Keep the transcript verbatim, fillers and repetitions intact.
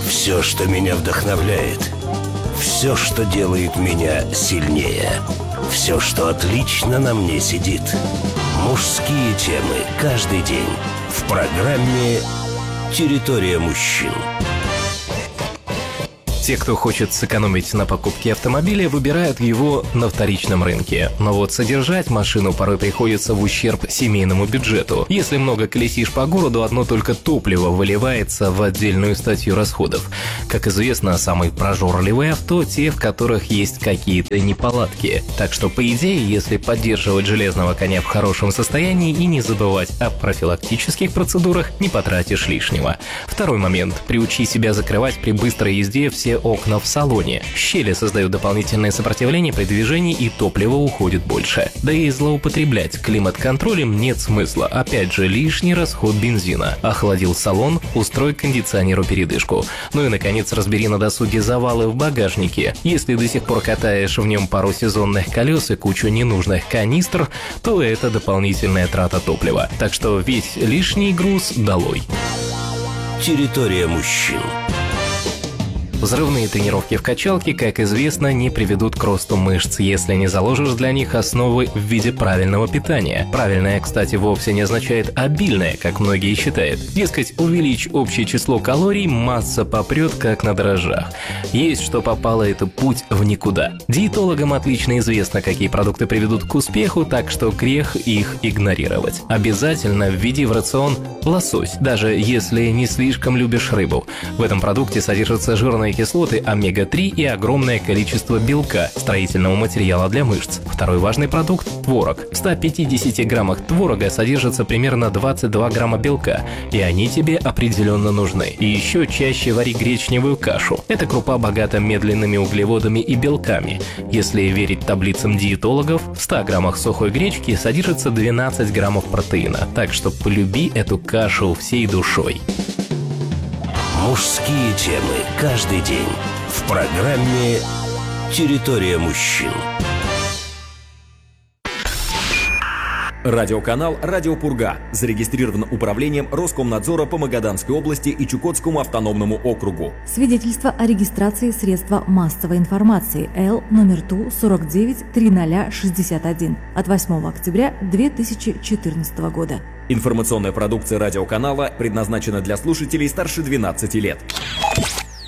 Все, что меня вдохновляет. Все, что делает меня сильнее. Все, что отлично на мне сидит. Мужские темы каждый день в программе «Территория мужчин». Те, кто хочет сэкономить на покупке автомобиля, выбирают его на вторичном рынке. Но вот содержать машину порой приходится в ущерб семейному бюджету. Если много колесишь по городу, одно только топливо выливается в отдельную статью расходов. Как известно, самые прожорливые авто – те, в которых есть какие-то неполадки. Так что, по идее, если поддерживать железного коня в хорошем состоянии и не забывать о профилактических процедурах, не потратишь лишнего. Второй момент – приучи себя закрывать при быстрой езде все окна в салоне. Щели создают дополнительное сопротивление при движении, и топлива уходит больше. Да и злоупотреблять климат-контролем нет смысла. Опять же, лишний расход бензина. Охладил салон, устрой кондиционеру передышку. Ну и, наконец, разбери на досуге завалы в багажнике. Если до сих пор катаешь в нем пару сезонных колес и кучу ненужных канистр, то это дополнительная трата топлива. Так что весь лишний груз долой. Территория мужчин. Взрывные тренировки в качалке, как известно, не приведут к росту мышц, если не заложишь для них основы в виде правильного питания. Правильное, кстати, вовсе не означает обильное, как многие считают. Дескать, увеличь общее число калорий, масса попрет, как на дрожжах. Есть что попало, это путь в никуда. Диетологам отлично известно, какие продукты приведут к успеху, так что грех их игнорировать. Обязательно введи в рацион лосось, даже если не слишком любишь рыбу. В этом продукте содержатся жирные кислоты омега три и огромное количество белка, строительного материала для мышц. Второй важный продукт – творог. В ста пятидесяти граммах творога содержится примерно двадцать два грамма белка, и они тебе определенно нужны. И еще чаще вари гречневую кашу. Эта крупа богата медленными углеводами и белками. Если верить таблицам диетологов, в ста граммах сухой гречки содержится двенадцать граммов протеина. Так что полюби эту кашу всей душой. Мужские темы каждый день в программе «Территория мужчин». Радиоканал «Радио Пурга» зарегистрирован управлением Роскомнадзора по Магаданской области и Чукотскому автономному округу. Свидетельство о регистрации средства массовой информации Л номер Ту сорок девять триста шестьдесят один от восьмого октября две тысячи четырнадцатого года. Информационная продукция радиоканала предназначена для слушателей старше двенадцати лет.